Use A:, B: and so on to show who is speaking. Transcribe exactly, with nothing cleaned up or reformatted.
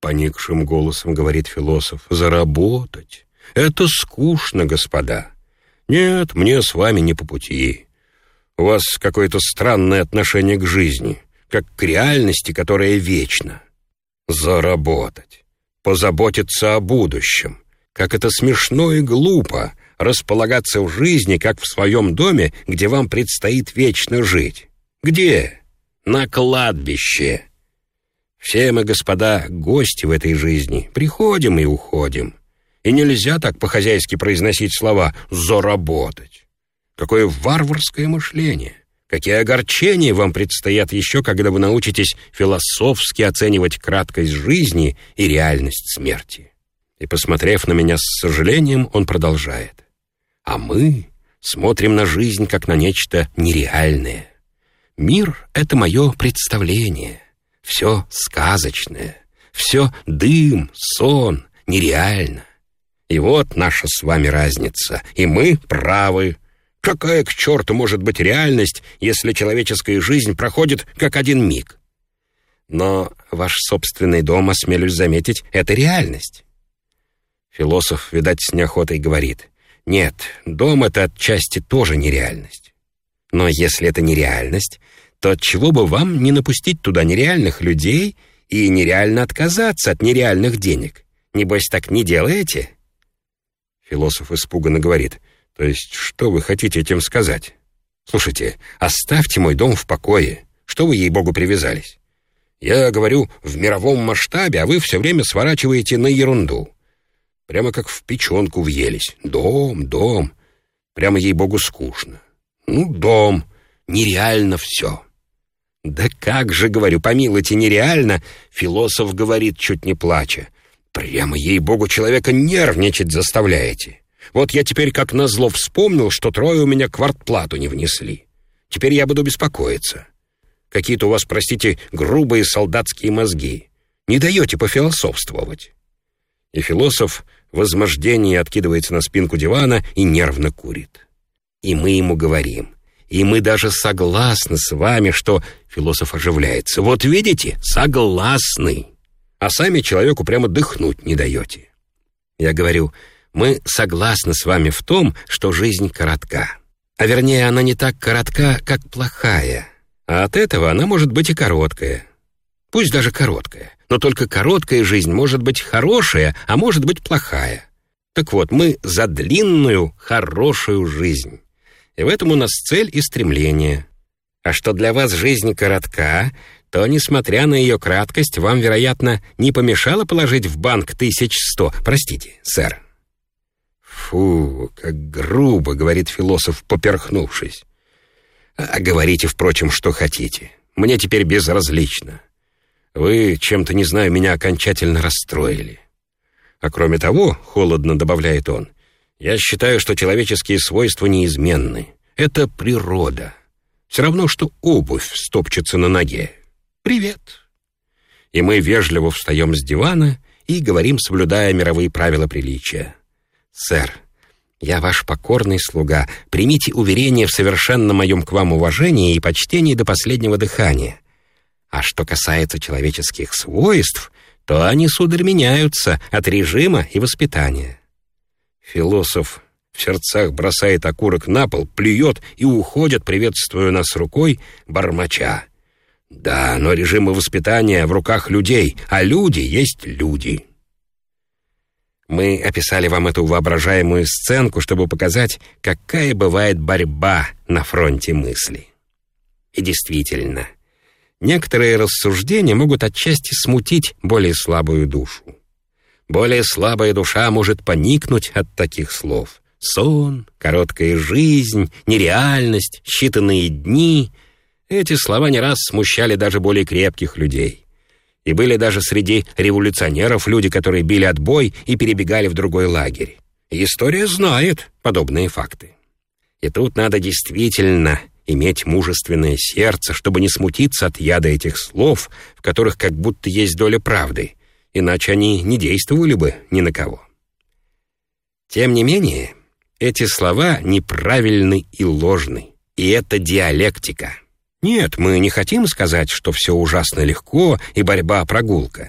A: поникшим голосом говорит философ, заработать. Это скучно, господа. Нет, мне с вами не по пути. У вас какое-то странное отношение к жизни, как к реальности, которая вечна. Заработать, позаботиться о будущем. Как это смешно и глупо располагаться в жизни, как в своем доме, где вам предстоит вечно жить. Где? На кладбище. Все мы, господа, гости в этой жизни. Приходим и уходим. И нельзя так по-хозяйски произносить слова «заработать». Какое варварское мышление! Какие огорчения вам предстоят еще, когда вы научитесь философски оценивать краткость жизни и реальность смерти. И, посмотрев на меня с сожалением, он продолжает. А мы смотрим на жизнь как на нечто нереальное. Мир — это мое представление. Все сказочное, все дым, сон, нереально. И вот наша с вами разница, и мы правы. Какая к черту может быть реальность, если человеческая жизнь проходит как один миг? Но ваш собственный дом, осмелюсь заметить, это реальность. Философ, видать, с неохотой говорит. Нет, дом — это отчасти тоже нереальность. Но если это нереальность, то отчего бы вам не напустить туда нереальных людей и нереально отказаться от нереальных денег? Небось, так не делаете? Философ испуганно говорит. То есть, что вы хотите этим сказать? Слушайте, оставьте мой дом в покое. Что вы, ей-богу, привязались? Я говорю в мировом масштабе, а вы все время сворачиваете на ерунду. Прямо как в печенку въелись. Дом, дом. Прямо, ей-богу, скучно. Ну, дом. Нереально все. Да как же, говорю, помилуйте, нереально, философ говорит, чуть не плача. Прямо, ей-богу, человека нервничать заставляете. Вот я теперь как назло вспомнил, что трое у меня квартплату не внесли. Теперь я буду беспокоиться. Какие-то у вас, простите, грубые солдатские мозги. Не даете пофилософствовать. И философ в возмождении откидывается на спинку дивана и нервно курит. И мы ему говорим, и мы даже согласны с вами, что... Философ оживляется. Вот видите, согласны. А сами человеку прямо дыхнуть не даете. Я говорю, мы согласны с вами в том, что жизнь коротка. А вернее, она не так коротка, как плохая. А от этого она может быть и короткая. Пусть даже короткая. Но только короткая жизнь может быть хорошая, а может быть плохая. Так вот, мы за длинную, хорошую жизнь. И в этом у нас цель и стремление. А что для вас жизнь коротка, то, несмотря на ее краткость, вам, вероятно, не помешало положить в банк тысяч сто. Простите, сэр. Фу, как грубо, говорит философ, поперхнувшись. А говорите, впрочем, что хотите. Мне теперь безразлично. Вы, чем-то, не знаю, меня окончательно расстроили. А кроме того, холодно добавляет он, я считаю, что человеческие свойства неизменны. Это природа. Все равно, что обувь стопчется на ноге. Привет. И мы вежливо встаем с дивана и говорим, соблюдая мировые правила приличия. Сэр, я ваш покорный слуга. Примите уверение в совершенном моем к вам уважении и почтении до последнего дыхания. А что касается человеческих свойств, то они, сударь, меняются от режима и воспитания. Философ в сердцах бросает окурок на пол, плюет и уходит, приветствуя нас рукой, бормоча. Да, но режимы воспитания в руках людей, а люди есть люди. Мы описали вам эту воображаемую сценку, чтобы показать, какая бывает борьба на фронте мысли. И действительно, некоторые рассуждения могут отчасти смутить более слабую душу. Более слабая душа может поникнуть от таких слов. Сон, короткая жизнь, нереальность, считанные дни. Эти слова не раз смущали даже более крепких людей. И были даже среди революционеров люди, которые били отбой и перебегали в другой лагерь. И история знает подобные факты. И тут надо действительно иметь мужественное сердце, чтобы не смутиться от яда этих слов, в которых как будто есть доля правды, иначе они не действовали бы ни на кого. Тем не менее, эти слова неправильны и ложны, и это диалектика. Нет, мы не хотим сказать, что все ужасно легко и борьба прогулка.